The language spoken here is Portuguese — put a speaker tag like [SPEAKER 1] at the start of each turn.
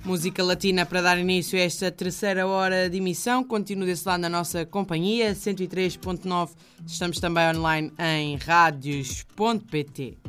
[SPEAKER 1] Música latina para dar início a esta terceira hora de emissão. Continue desse lado na nossa companhia, 103.9. Estamos também online em radios.pt.